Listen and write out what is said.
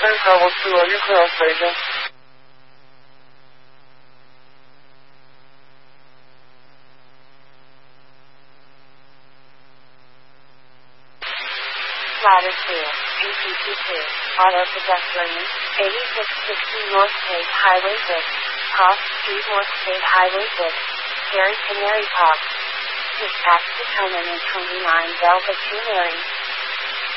Havalı Kıyaslayacağım. Latitude, GPP2, auto pedestrian, 8660 North State Highway 6, Cross Street North State Highway 6, Gary Canary Park. Dispatch to Conan and 29 Delta 2 Mary.